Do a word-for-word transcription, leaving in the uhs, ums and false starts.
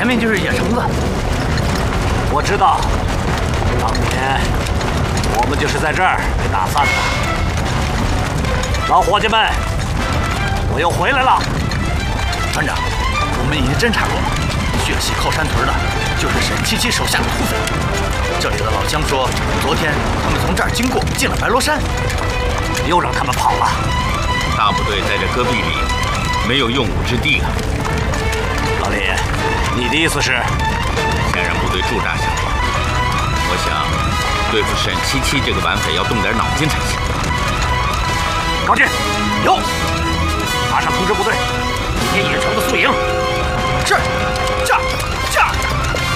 面就是野城子。 我知道，当年我们就是在这儿被打散的。老伙计们，我又回来了。 团长，我们已经侦查过了，血洗靠山屯的就是沈七七手下的土匪。这里的老乡说，昨天他们从这儿经过，进了白罗山， 又让他们跑了。 大部队在这戈壁里没有用武之地啊。 老李，你的意思是先让部队驻扎下来？我想对付沈七七这个顽匪要动点脑筋才行。 高进，有，马上通知部队，今天野城的宿营。 是。